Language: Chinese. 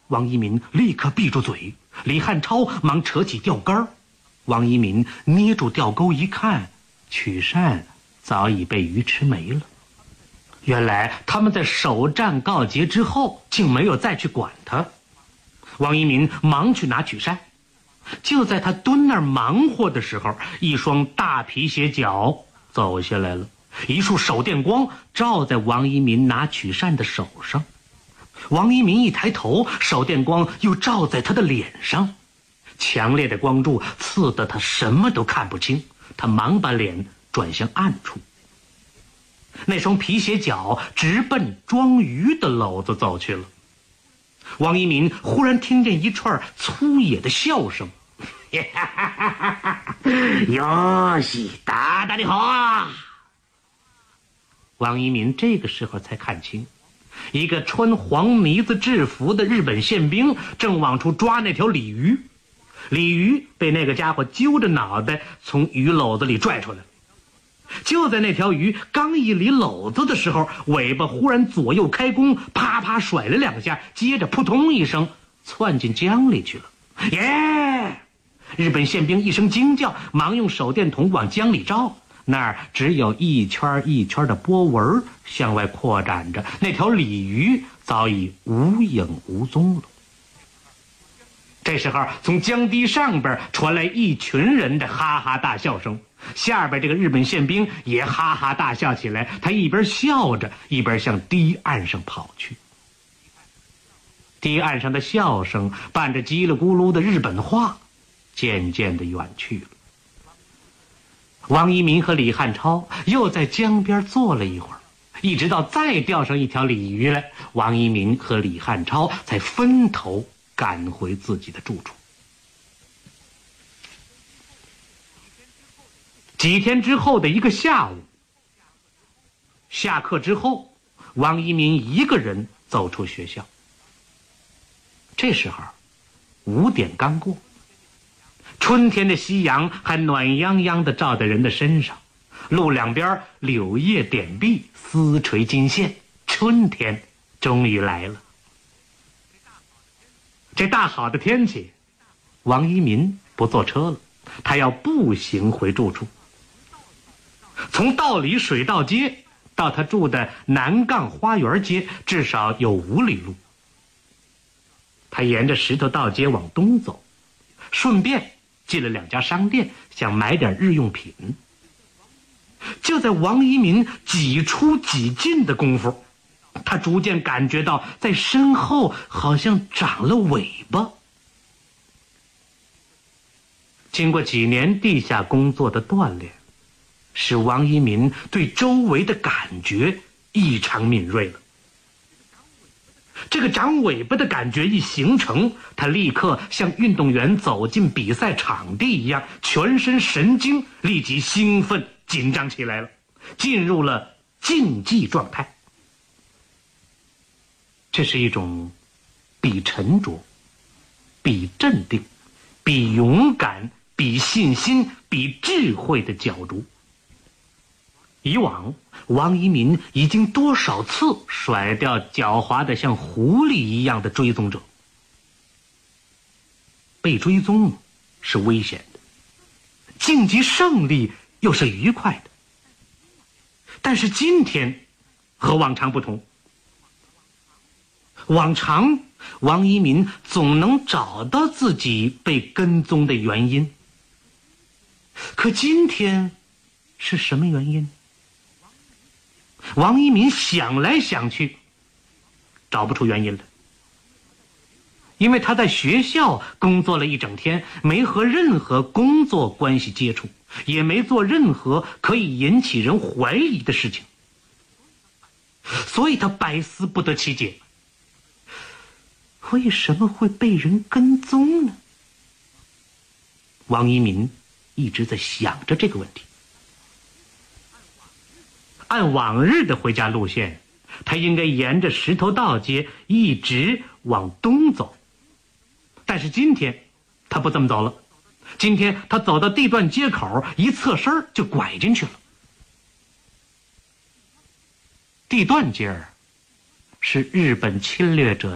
王一民立刻闭住嘴，李汉超忙扯起钓竿，王一民捏住钓钩一看，曲扇早已被鱼吃没了。原来他们在首战告捷之后竟没有再去管他。王一民忙去拿曲扇，就在他蹲那儿忙活的时候，一双大皮鞋脚走下来了，一束手电光照在王一民拿曲扇的手上。王一民一抬头，手电光又照在他的脸上，强烈的光柱刺得他什么都看不清，他忙把脸转向暗处。那双皮鞋脚直奔装鱼的篓子走去了。王一民忽然听见一串粗野的笑声，哟西，大大的好啊！王一民这个时候才看清，一个穿黄呢子制服的日本宪兵正往出抓那条鲤鱼。鲤鱼被那个家伙揪着脑袋从鱼篓子里拽出来。就在那条鱼刚一离篓子的时候，尾巴忽然左右开弓，啪啪甩了两下，接着扑通一声窜进江里去了。耶！日本宪兵一声惊叫，忙用手电筒往江里照，那儿只有一圈一圈的波纹向外扩展着，那条鲤鱼早已无影无踪了。这时候从江堤上边传来一群人的哈哈大笑声，下边这个日本宪兵也哈哈大笑起来，他一边笑着一边向堤岸上跑去。堤岸上的笑声伴着叽里咕噜的日本话渐渐地远去了。王一民和李汉超又在江边坐了一会儿，一直到再钓上一条鲤鱼来，王一民和李汉超才分头赶回自己的住处。几天之后的一个下午，下课之后，王一民一个人走出学校。这时候5点刚过，春天的夕阳还暖洋洋地照在人的身上，路两边柳叶点碧，丝垂金线，春天终于来了。这大好的天气，王一民不坐车了，他要步行回住处。从道里水道街到他住的南杠花园街至少有5里路。他沿着石头道街往东走，顺便进了2家商店，想买点日用品。就在王一民几出几进的功夫，他逐渐感觉到在身后好像长了尾巴。经过几年地下工作的锻炼，使王一民对周围的感觉异常敏锐了。这个长尾巴的感觉一形成，他立刻像运动员走进比赛场地一样，全身神经立即兴奋紧张起来了，进入了竞技状态。这是一种比沉着、比镇定、比勇敢、比信心、比智慧的角逐。以往王一民已经多少次甩掉狡猾的像狐狸一样的追踪者。被追踪是危险的，竞技胜利又是愉快的。但是今天和往常不同，往常王一民总能找到自己被跟踪的原因，可今天是什么原因？王一民想来想去找不出原因来，因为他在学校工作了一整天，没和任何工作关系接触，也没做任何可以引起人怀疑的事情，所以他百思不得其解，为什么会被人跟踪呢？王一民一直在想着这个问题。按往日的回家路线，他应该沿着石头道街一直往东走，但是今天他不这么走了。今天他走到地段街口，一侧身就拐进去了。地段街是日本侵略者